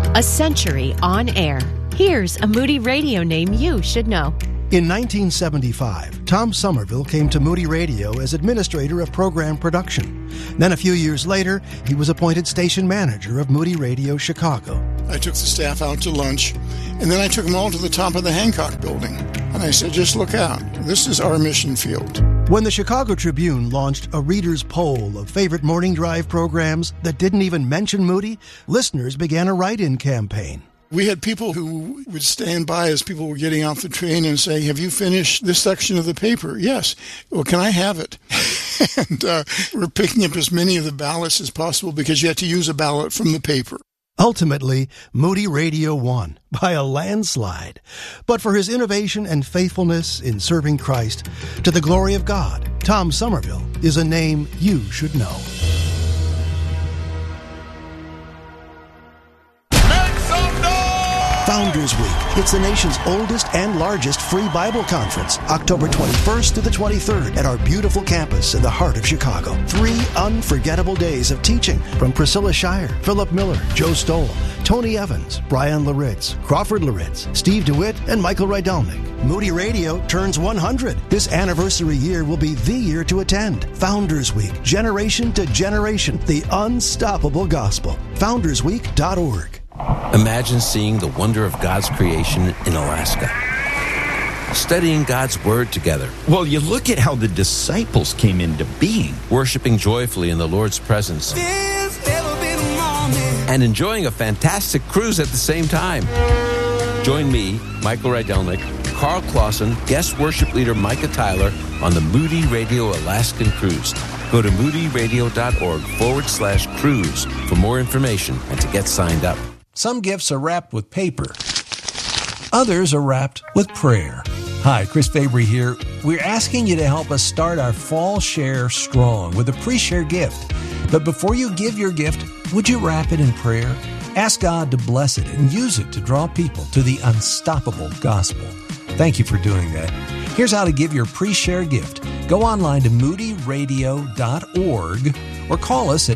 A century on air. Here's a Moody Radio name you should know. In 1975, Tom Somerville came to Moody Radio as administrator of program production. Then a few years later, he was appointed station manager of Moody Radio Chicago. I took the staff out to lunch, and then I took them all to the top of the Hancock building. And I said, just look out. This is our mission field. When the Chicago Tribune launched a reader's poll of favorite morning drive programs that didn't even mention Moody, listeners began a write-in campaign. We had people who would stand by as people were getting off the train and say, have you finished this section of the paper? Yes. Well, can I have it? And we're picking up as many of the ballots as possible because you had to use a ballot from the paper. Ultimately, Moody Radio won by a landslide. But for his innovation and faithfulness in serving Christ to the glory of God, Tom Somerville is a name you should know. Founders Week. It's the nation's oldest and largest free Bible conference, October 21st to the 23rd at our beautiful campus in the heart of Chicago. 3 unforgettable days of teaching from Priscilla Shire, Philip Miller, Joe Stoll, Tony Evans, Brian Laritz, Crawford Laritz, Steve DeWitt, and Michael Rydelnik. Moody Radio turns 100. This anniversary year will be the year to attend. Founders Week, generation to generation, the unstoppable gospel. FoundersWeek.org. Imagine seeing the wonder of God's creation in Alaska. Studying God's Word together. Well, you look at how the disciples came into being. Worshiping joyfully in the Lord's presence. And enjoying a fantastic cruise at the same time. Join me, Michael Rydelnik, Carl Clausen, guest worship leader Micah Tyler on the Moody Radio Alaskan Cruise. Go to moodyradio.org/cruise for more information and to get signed up. Some gifts are wrapped with paper. Others are wrapped with prayer. Hi, Chris Fabry here. We're asking you to help us start our fall share strong with a pre-share gift. But before you give your gift, would you wrap it in prayer? Ask God to bless it and use it to draw people to the unstoppable gospel. Thank you for doing that. Here's how to give your pre-share gift. Go online to moodyradio.org or call us at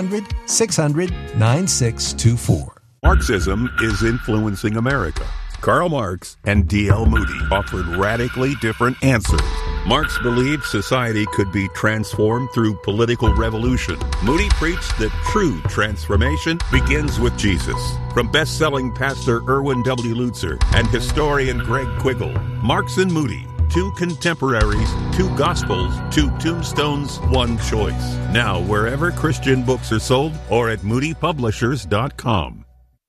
800-600-9624. Marxism is influencing America. Karl Marx and D.L. Moody offered radically different answers. Marx believed society could be transformed through political revolution. Moody preached that true transformation begins with Jesus. From best-selling pastor Erwin W. Lutzer and historian Greg Quiggle, Marx and Moody, 2 contemporaries, 2 gospels, 2 tombstones, 1 choice. Now, wherever Christian books are sold or at moodypublishers.com.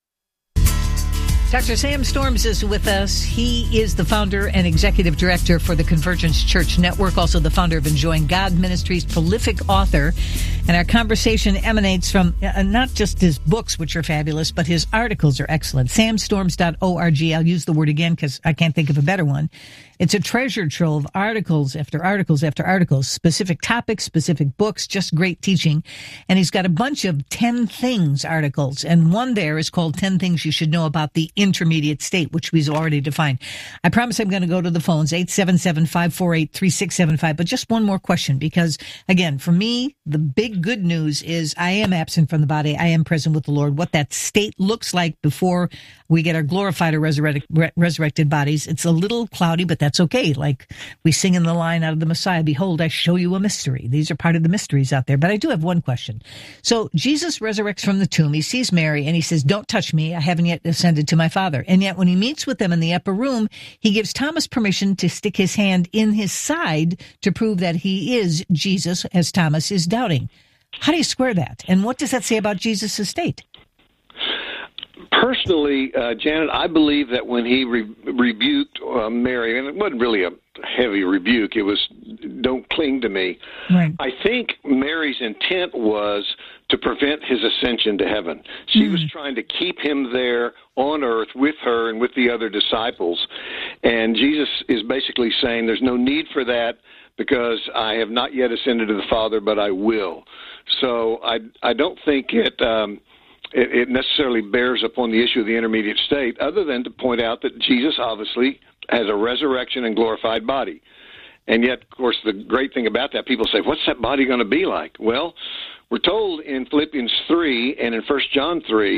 Dr. Sam Storms is with us. He is the founder and executive director for the Convergence Church Network, also the founder of Enjoying God Ministries, prolific author. And our conversation emanates from not just his books, which are fabulous, but his articles are excellent. samstorms.org. I'll use the word again because I can't think of a better one. It's a treasure trove of articles after articles after articles, specific topics, specific books, just great teaching. And he's got a bunch of 10 things articles. And one there is called 10 Things You Should Know About the Intermediate State, which we've already defined. I promise I'm going to go to the phones, 877-548-3675. But just one more question, because, again, for me, the big good news is I am absent from the body. I am present with the Lord. What that state looks like before we get our glorified or resurrected bodies, it's a little cloudy, but that's okay. Like we sing in the line out of the Messiah, behold, I show you a mystery. These are part of the mysteries out there. But I do have one question. So Jesus resurrects from the tomb. He sees Mary and he says, don't touch me. I haven't yet ascended to my Father. And yet when he meets with them in the upper room, he gives Thomas permission to stick his hand in his side to prove that he is Jesus, as Thomas is doubting. How do you square that? And what does that say about Jesus' state? Personally, Janet, I believe that when he rebuked Mary, and it wasn't really a heavy rebuke, it was, don't cling to me. Right. I think Mary's intent was to prevent his ascension to heaven. She was trying to keep him there on earth with her and with the other disciples. And Jesus is basically saying there's no need for that because I have not yet ascended to the Father, but I will. So I don't think it necessarily bears upon the issue of the intermediate state, other than to point out that Jesus obviously has a resurrection and glorified body. And yet, of course, the great thing about that, people say, what's that body going to be like? Well, we're told in Philippians 3 and in 1 John 3,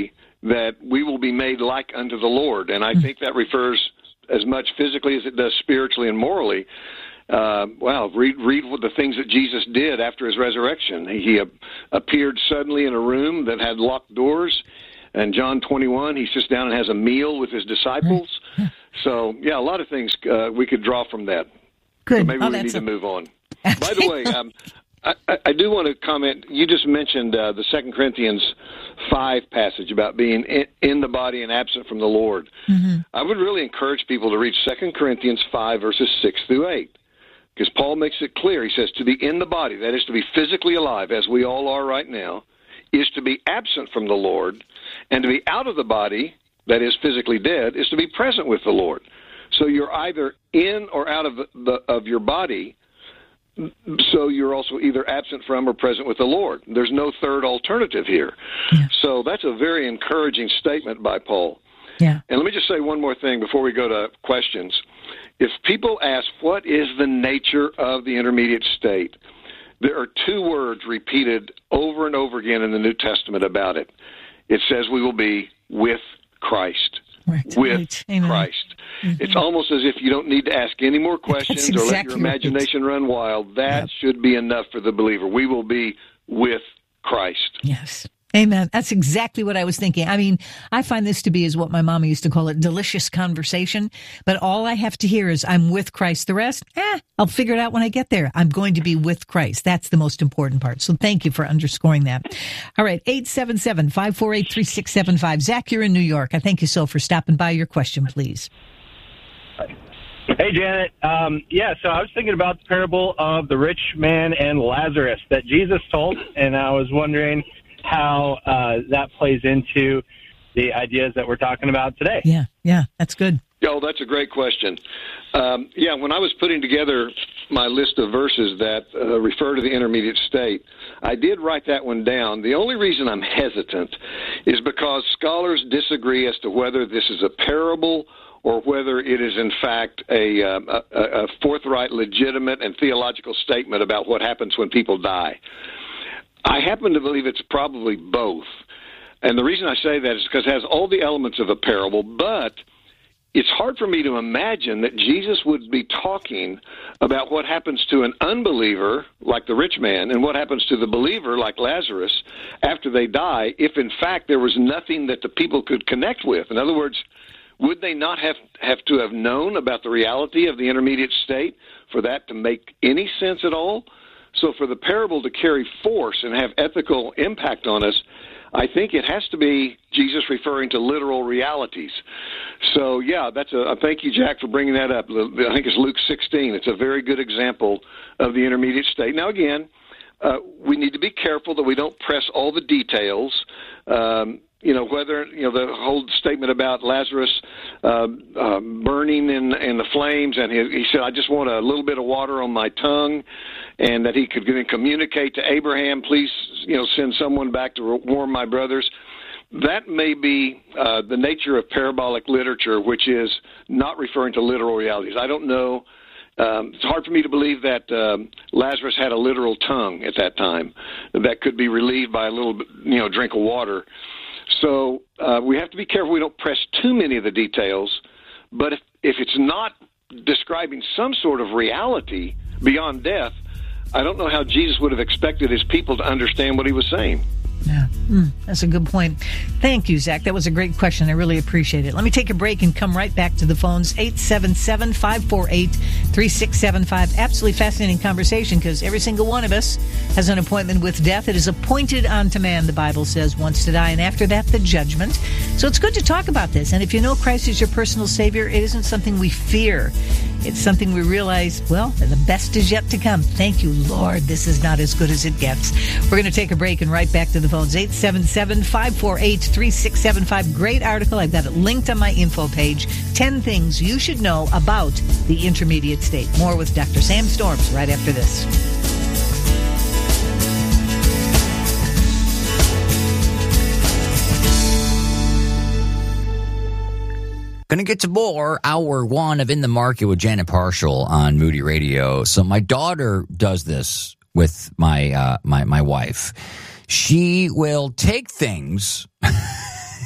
that we will be made like unto the Lord. And I think that refers as much physically as it does spiritually and morally. Read what the things that Jesus did after his resurrection. He appeared suddenly in a room that had locked doors. And John 21, he sits down and has a meal with his disciples. So, yeah, a lot of things we could draw from that. Good. So maybe we need to move on. By the way, I do want to comment. You just mentioned the 2 Corinthians 5 passage about being in the body and absent from the Lord. Mm-hmm. I would really encourage people to read 2 Corinthians 5, verses 6 through 8, because Paul makes it clear. He says, to be in the body, that is to be physically alive, as we all are right now, is to be absent from the Lord, and to be out of the body, that is physically dead, is to be present with the Lord. So you're either in or out of your body, so you're also either absent from or present with the Lord. There's no third alternative here. Yeah. So that's a very encouraging statement by Paul. Yeah. And let me just say one more thing before we go to questions. If people ask, what is the nature of the intermediate state? There are two words repeated over and over again in the New Testament about it. It says we will be with Christ. Right. With Amen. Christ. Mm-hmm. It's almost as if you don't need to ask any more questions or let your imagination run wild. That should be enough for the believer. We will be with Christ. Yes. Amen. That's exactly what I was thinking. I mean, I find this to be, is what my mama used to call it, delicious conversation. But all I have to hear is, I'm with Christ. The rest, I'll figure it out when I get there. I'm going to be with Christ. That's the most important part. So thank you for underscoring that. All right, 877-548-3675. Zach, you're in New York. I thank you so for stopping by. Your question, please. Hey, Janet. So I was thinking about the parable of the rich man and Lazarus that Jesus told, and I was wondering how that plays into the ideas that we're talking about today. Yeah, that's good. Oh, that's a great question. When I was putting together my list of verses that refer to the intermediate state, I did write that one down. The only reason I'm hesitant is because scholars disagree as to whether this is a parable or whether it is, in fact, a forthright, legitimate, and theological statement about what happens when people die. I happen to believe it's probably both. And the reason I say that is because it has all the elements of a parable, but it's hard for me to imagine that Jesus would be talking about what happens to an unbeliever, like the rich man, and what happens to the believer, like Lazarus, after they die, if in fact there was nothing that the people could connect with. In other words, would they not have to have known about the reality of the intermediate state for that to make any sense at all? So for the parable to carry force and have ethical impact on us, I think it has to be Jesus referring to literal realities. So, thank you, Jack, for bringing that up. I think it's Luke 16. It's a very good example of the intermediate state. Now, again, we need to be careful that we don't press all the details. Whether the whole statement about Lazarus burning in the flames, and he said, I just want a little bit of water on my tongue, and that he could then communicate to Abraham, please, send someone back to warn my brothers. That may be the nature of parabolic literature, which is not referring to literal realities. I don't know. It's hard for me to believe that Lazarus had a literal tongue at that time that could be relieved by a little drink of water. So we have to be careful we don't press too many of the details, but if it's not describing some sort of reality beyond death, I don't know how Jesus would have expected his people to understand what he was saying. Yeah, that's a good point. Thank you, Zach. That was a great question. I really appreciate it. Let me take a break and come right back to the phones. 877-548-3675. Absolutely fascinating conversation, because every single one of us has an appointment with death. It is appointed unto man, the Bible says, once to die, and after that, the judgment. So it's good to talk about this. And if you know Christ is your personal Savior, it isn't something we fear. It's something we realize, the best is yet to come. Thank you, Lord. This is not as good as it gets. We're going to take a break and right back to the phones. 877-548-3675. Great article. I've got it linked on my info page. 10 things you should know about the intermediate state. More with Dr. Sam Storms right after this. Going to get to more hour one of In the Market with Janet Parshall on Moody Radio. So my daughter does this with my wife. She will take things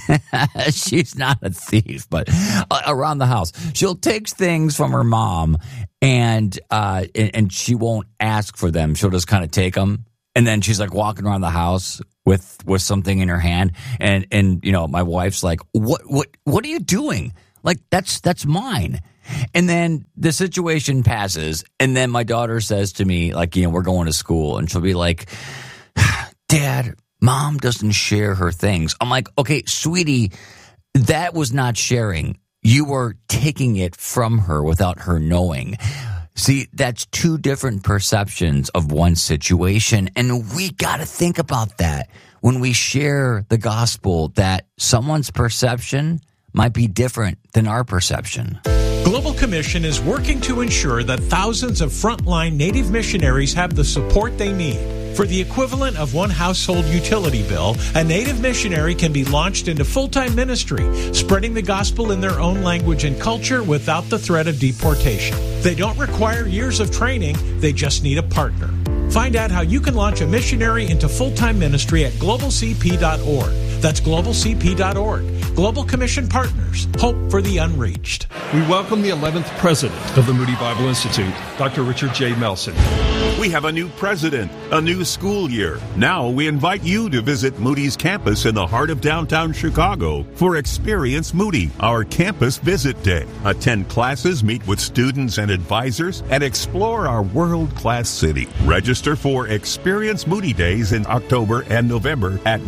She's not a thief, but around the house, she'll take things from her mom, and she won't ask for them. She'll just kind of take them, and then she's like walking around the house with something in her hand, and my wife's like, "What are you doing? Like that's mine." And then the situation passes, and then my daughter says to me, like, we're going to school, and she'll be like, "Dad, Mom doesn't share her things." I'm like, "Okay, sweetie, that was not sharing. You were taking it from her without her knowing." See, that's two different perceptions of one situation, and we got to think about that when we share the gospel, that someone's perception might be different than our perception. Global Commission is working to ensure that thousands of frontline Native missionaries have the support they need. For the equivalent of one household utility bill, a Native missionary can be launched into full-time ministry, spreading the gospel in their own language and culture without the threat of deportation. They don't require years of training, they just need a partner. Find out how you can launch a missionary into full-time ministry at globalcp.org. That's globalcp.org. Global Commission Partners. Hope for the unreached. We welcome the 11th president of the Moody Bible Institute, Dr. Richard J. Melson. We have a new president, a new school year. Now we invite you to visit Moody's campus in the heart of downtown Chicago for Experience Moody, our campus visit day. Attend classes, meet with students and advisors, and explore our world-class city. Register for Experience Moody Days in October and November at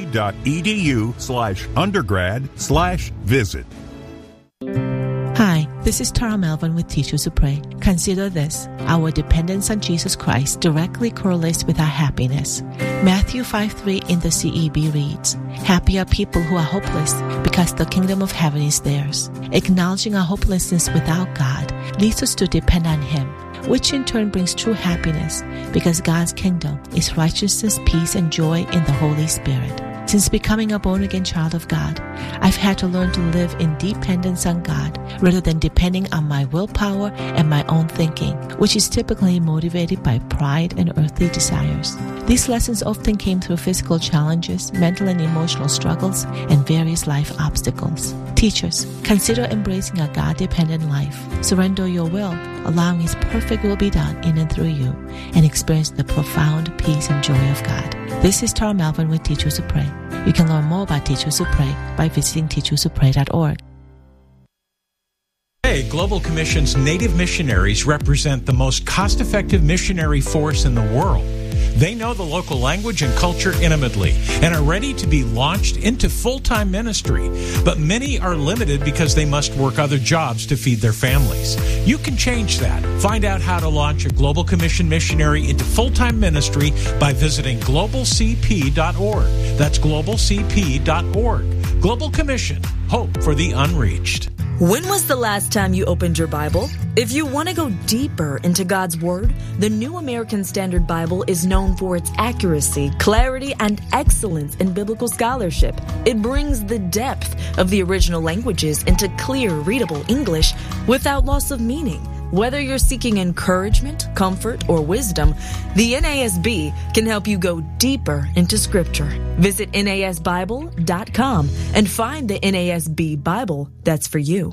moody.edu/undergrad/visit. Hi, this is Tara Melvin with Teachers Who Pray. Consider this: our dependence on Jesus Christ directly correlates with our happiness. Matthew 5:3 in the CEB reads, "Happy are people who are hopeless, because the kingdom of heaven is theirs." Acknowledging our hopelessness without God leads us to depend on Him, which in turn brings true happiness, because God's kingdom is righteousness, peace, and joy in the Holy Spirit. Since becoming a born-again child of God, I've had to learn to live in dependence on God rather than depending on my willpower and my own thinking, which is typically motivated by pride and earthly desires. These lessons often came through physical challenges, mental and emotional struggles, and various life obstacles. Teachers, consider embracing a God-dependent life. Surrender your will, allowing His perfect will be done in and through you, and experience the profound peace and joy of God. This is Tara Melvin with Teachers Who Pray. You can learn more about Teachers Who Pray by visiting teacherswhopray.org. Today, Global Commission's Native missionaries represent the most cost-effective missionary force in the world. They know the local language and culture intimately and are ready to be launched into full-time ministry. But many are limited because they must work other jobs to feed their families. You can change that. Find out how to launch a Global Commission missionary into full-time ministry by visiting globalcp.org. That's globalcp.org. Global Commission. Hope for the unreached. When was the last time you opened your Bible? If you want to go deeper into God's Word, the New American Standard Bible is known for its accuracy, clarity, and excellence in biblical scholarship. It brings the depth of the original languages into clear, readable English without loss of meaning. Whether you're seeking encouragement, comfort, or wisdom, the NASB can help you go deeper into Scripture. Visit NASBible.com and find the NASB Bible that's for you.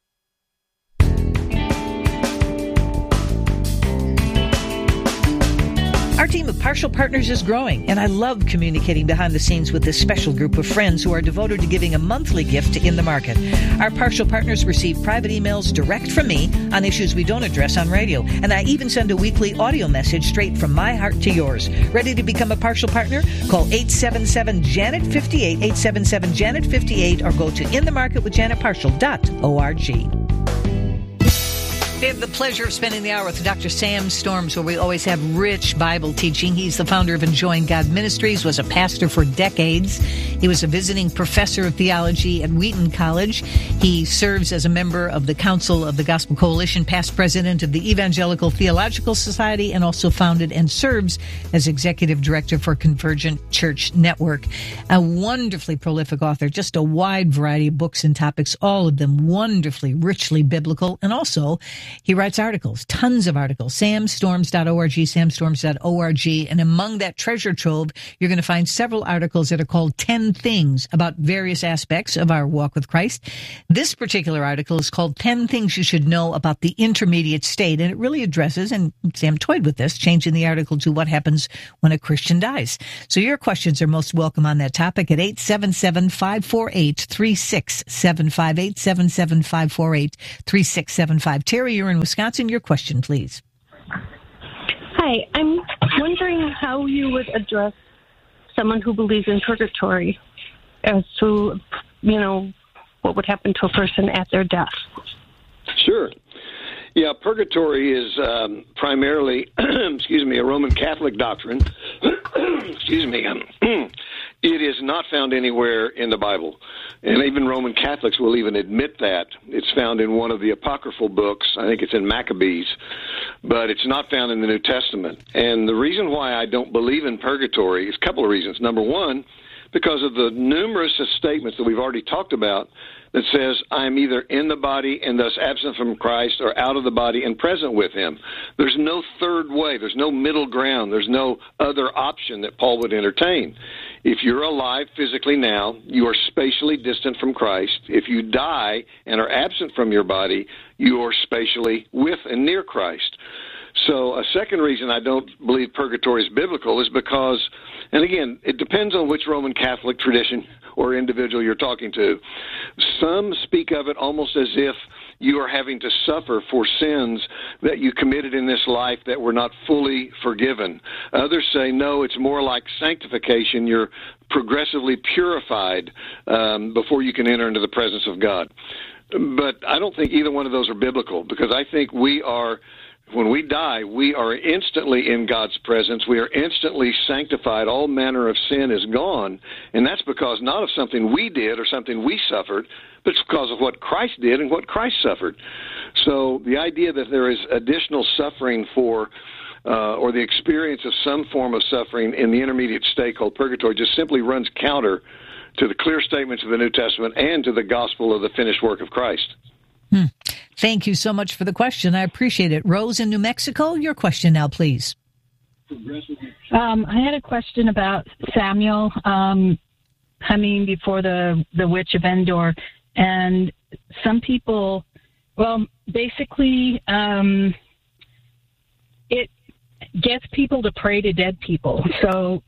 Our team of Partial Partners is growing, and I love communicating behind the scenes with this special group of friends who are devoted to giving a monthly gift to In the Market. Our Partial Partners receive private emails direct from me on issues we don't address on radio, and I even send a weekly audio message straight from my heart to yours. Ready to become a Partial Partner? Call 877-JANET-58, 877-JANET-58, or go to inthemarketwithjanetpartial.org. We have the pleasure of spending the hour with Dr. Sam Storms, where we always have rich Bible teaching. He's the founder of Enjoying God Ministries, was a pastor for decades. He was a visiting professor of theology at Wheaton College. He serves as a member of the Council of the Gospel Coalition, past president of the Evangelical Theological Society, and also founded and serves as executive director for Convergent Church Network. A wonderfully prolific author, just a wide variety of books and topics, all of them wonderfully, richly biblical, and also He writes articles, tons of articles, samstorms.org, samstorms.org. And among that treasure trove, you're going to find several articles that are called 10 Things about various aspects of our walk with Christ. This particular article is called 10 Things You Should Know About the Intermediate State. And it really addresses, and Sam toyed with this, changing the article to what happens when a Christian dies. So your questions are most welcome on that topic at 877-548-3675, 877-548-3675. Terry, you're in Wisconsin. Your question, please. Hi, I'm wondering how you would address someone who believes in purgatory as to, what would happen to a person at their death. Sure. Yeah, purgatory is primarily, a Roman Catholic doctrine. It is not found anywhere in the Bible. And even Roman Catholics will even admit that. It's found in one of the apocryphal books. I think it's in Maccabees. But it's not found in the New Testament. And the reason why I don't believe in purgatory is a couple of reasons. Number one, because of the numerous statements that we've already talked about that says, I'm either in the body and thus absent from Christ or out of the body and present with him. There's no third way. There's no middle ground. There's no other option that Paul would entertain. If you're alive physically now, you are spatially distant from Christ. If you die and are absent from your body, you are spatially with and near Christ. So a second reason I don't believe purgatory is biblical is because, and again, it depends on which Roman Catholic tradition or individual you're talking to. Some speak of it almost as if you are having to suffer for sins that you committed in this life that were not fully forgiven. Others say, no, it's more like sanctification. You're progressively purified before you can enter into the presence of God. But I don't think either one of those are biblical, because I think when we die, we are instantly in God's presence. We are instantly sanctified. All manner of sin is gone. And that's because not of something we did or something we suffered, but it's because of what Christ did and what Christ suffered. So the idea that there is additional suffering for or the experience of some form of suffering in the intermediate state called purgatory just simply runs counter to the clear statements of the New Testament and to the gospel of the finished work of Christ. Thank you so much for the question. I appreciate it. Rose in New Mexico, your question now, please. I had a question about Samuel coming before the witch of Endor. And some people, basically, it gets people to pray to dead people. So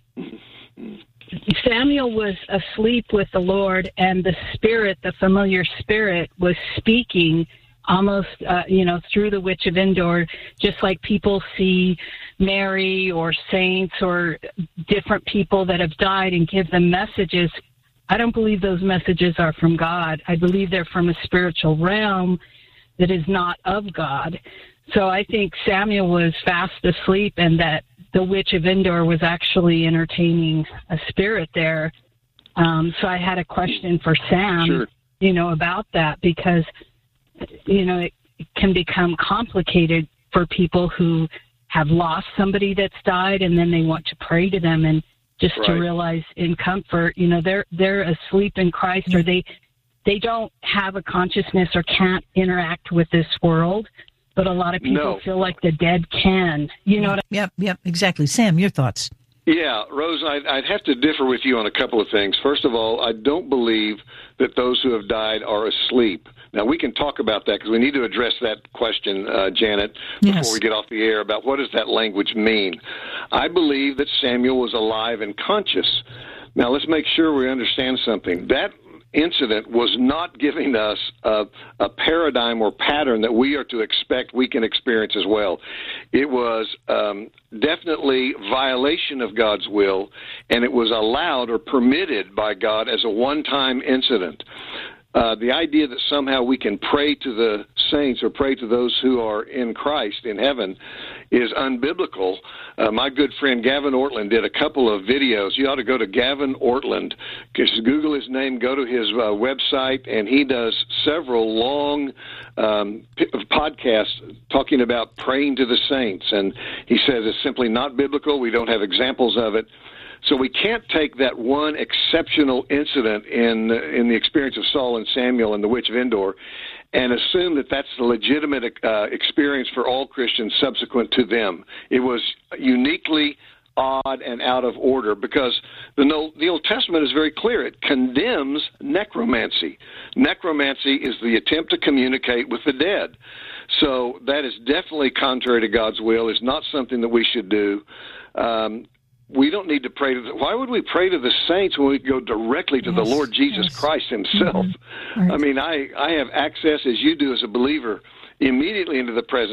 Samuel was asleep with the Lord, and the spirit, the familiar spirit, was speaking almost, through the witch of Endor, just like people see Mary or saints or different people that have died and give them messages. I don't believe those messages are from God. I believe they're from a spiritual realm that is not of God. So I think Samuel was fast asleep, and that the witch of Endor was actually entertaining a spirit there. So I had a question for Sam, about that, because, it can become complicated for people who have lost somebody that's died, and then they want to pray to them, and just to realize in comfort, they're asleep in Christ, or they don't have a consciousness or can't interact with this world. But a lot of people feel like the dead can. You know what I mean? Yep, exactly. Sam, your thoughts? Yeah, Rose, I'd have to differ with you on a couple of things. First of all, I don't believe that those who have died are asleep. Now, we can talk about that because we need to address that question, Janet, before we get off the air, about what does that language mean. I believe that Samuel was alive and conscious. Now, let's make sure we understand something. That incident was not giving us a paradigm or pattern that we are to expect we can experience as well. It was definitely violation of God's will, and it was allowed or permitted by God as a one-time incident. The idea that somehow we can pray to the saints or pray to those who are in Christ in heaven is unbiblical. My good friend Gavin Ortland did a couple of videos. You ought to go to Gavin Ortland. Just Google his name, go to his website, and he does several long podcasts talking about praying to the saints. And he says it's simply not biblical. We don't have examples of it. So we can't take that one exceptional incident in the experience of Saul and Samuel and the witch of Endor and assume that that's the legitimate experience for all Christians subsequent to them. It was uniquely odd and out of order, because the Old Testament is very clear. It condemns necromancy. Necromancy is the attempt to communicate with the dead. So that is definitely contrary to God's will. It's not something that we should do. We don't need to pray to why would we pray to the saints when we go directly to the Lord Jesus Christ himself? Mm-hmm. Right. I mean, I have access, as you do as a believer, immediately into the presence